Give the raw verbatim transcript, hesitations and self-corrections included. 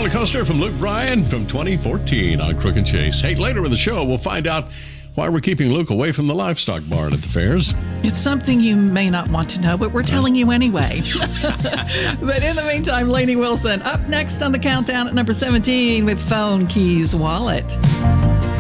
roller coaster from Luke Bryan from twenty fourteen on Crook and Chase. Hey, later in the show, we'll find out why we're keeping Luke away from the livestock barn at the fairs. It's something you may not want to know, but we're telling you anyway. But in the meantime, Lainey Wilson up next on the countdown at number seventeen with Phone Keys Wallet.